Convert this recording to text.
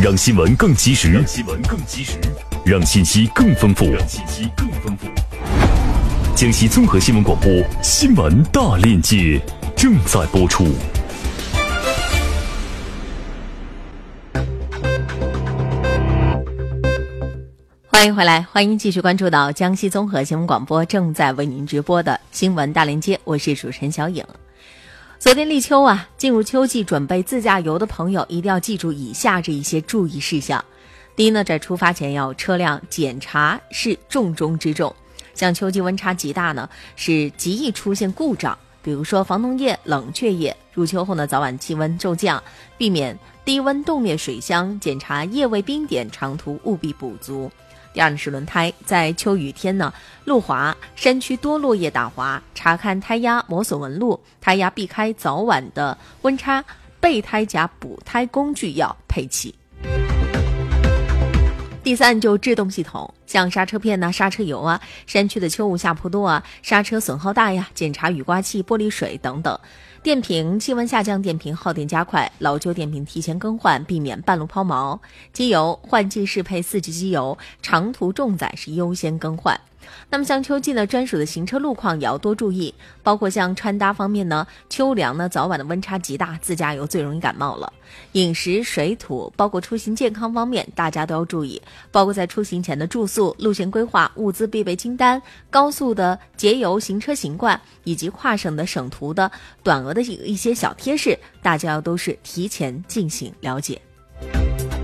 让新闻更及时，让信息更丰富。江西综合新闻广播新闻大链接正在播出。 欢迎回来，欢迎继续关注到江西综合新闻广播正在为您直播的新闻大连接，我是主持人小颖。昨天立秋啊，进入秋季，准备自驾游的朋友一定要记住以下这一些注意事项。第一呢，在出发前要车辆检查是重中之重。像秋季温差极大呢，是极易出现故障，比如说防冻液、冷却液。入秋后呢，早晚气温骤降，避免低温冻灭水箱，检查液位冰点，长途务必补足。第二呢是轮胎，在秋雨天呢，路滑，山区多落叶打滑，查看胎压磨损纹路，胎压避开早晚的温差，备胎夹补胎工具要配齐。第三就制动系统，像刹车片呐、刹车油啊，山区的秋雾下坡多啊，刹车损耗大呀，检查雨刮器、玻璃水等等。电瓶气温下降，电瓶耗电加快，老旧电瓶提前更换，避免半路抛锚。机油换季适配4级机油，长途重载是优先更换。那么像秋季呢，专属的行车路况也要多注意，包括像穿搭方面呢，秋凉呢，早晚的温差极大，自驾游最容易感冒了。饮食、水土，包括出行健康方面，大家都要注意，包括在出行前的住宿、路线规划、物资必备清单、高速的节油行车习惯，以及跨省的省途的短额的一些小贴士，大家要都是提前进行了解。